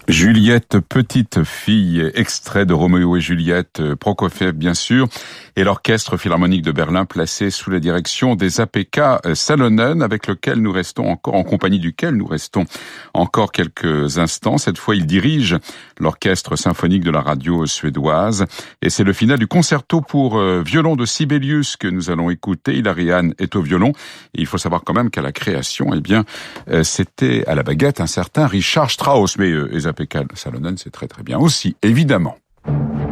Juliette, petite fille, extrait de Roméo et Juliette, Prokofiev bien sûr, et l'Orchestre Philharmonique de Berlin placé sous la direction des APK Salonen, avec lequel nous restons encore, en compagnie duquel nous restons encore quelques instants. Cette fois, il dirige l'Orchestre Symphonique de la radio suédoise, et c'est le final du concerto pour violon de Sibelius que nous allons écouter. Hilary Hahn est au violon, et il faut savoir quand même qu'à la création, c'était à la baguette un certain Richard Strauss, mais APK Salonen, c'est très très bien aussi, évidemment.